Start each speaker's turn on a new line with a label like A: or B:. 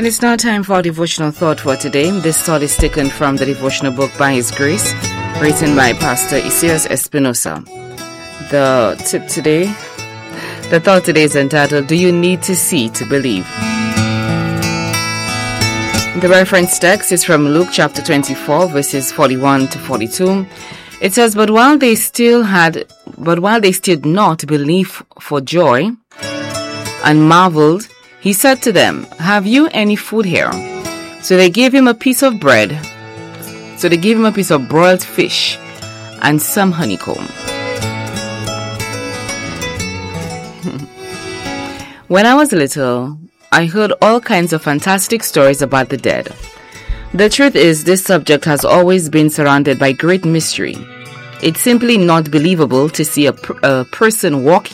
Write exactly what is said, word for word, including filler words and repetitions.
A: And it's now time for our devotional thought for today. This thought is taken from the devotional book By His Grace, written by Pastor Isias Espinosa. The tip today, the thought today is entitled, Do You Need to See to Believe? The reference text is from Luke chapter twenty-four, verses forty-one to forty-two. It says, But while they still had, but while they still did not believe for joy and marveled, he said to them, Have you any food here? So they gave him a piece of bread. So they gave him a piece of broiled fish and some honeycomb. When I was little, I heard all kinds of fantastic stories about the dead. The truth is, this subject has always been surrounded by great mystery. It's simply not believable to see a, a person walk